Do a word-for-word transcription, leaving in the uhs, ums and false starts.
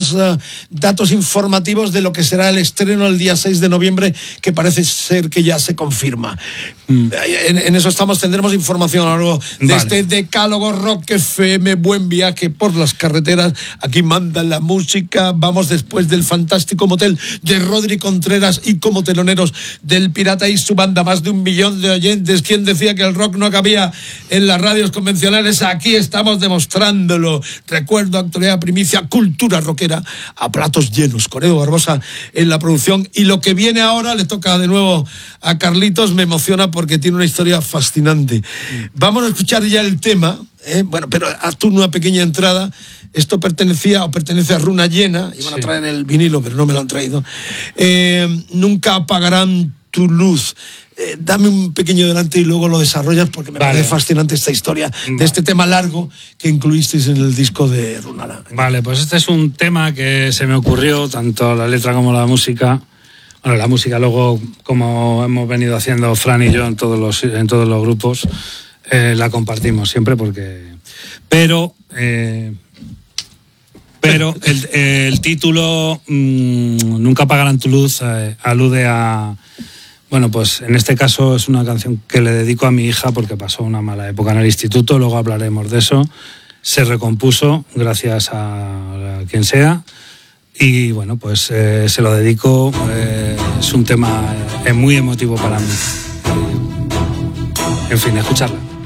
algunos uh, datos informativos de lo que será el estreno el día seis de noviembre, que parece ser que ya se confirma. Mm. En, en eso estamos, tendremos información a lo largo de vale. este decálogo Rock F M, buen viaje por las carreteras, aquí manda la música, vamos después del fantástico motel de Rodri Contreras y como teloneros del Pirata y su banda, más de un millón de oyentes. ¿Quién decía que el rock no cabía en las radios convencionales? Aquí estamos demostrándolo. Recuerdo, actualidad, primicia, cultura rockera a platos llenos, con Edu Barbosa en la producción, y lo que viene ahora le toca de nuevo a Carlitos, me emociona porque tiene una historia fascinante. Vamos a escuchar ya el tema, ¿eh? Bueno, pero haz tú una pequeña entrada. Esto pertenecía o pertenece a Runa Llena, iban sí. a traer el vinilo, pero no me lo han traído. Eh, Nunca apagarán tu luz. Eh, dame un pequeño adelante y luego lo desarrollas, porque me vale. parece fascinante esta historia vale. de este tema largo que incluisteis en el disco de Runara. Vale, pues este es un tema que se me ocurrió, tanto la letra como la música. Bueno, la música luego, como hemos venido haciendo Fran y yo en todos los, en todos los grupos, eh, la compartimos siempre porque... Pero... Eh, Pero el, el título, mmm, Nunca apagarán tu luz, eh, alude a... Bueno, pues en este caso es una canción que le dedico a mi hija porque pasó una mala época en el instituto, luego hablaremos de eso. Se recompuso gracias a, a quien sea y bueno, pues eh, se lo dedico. Eh, es un tema eh, muy emotivo para mí. En fin, escucharla.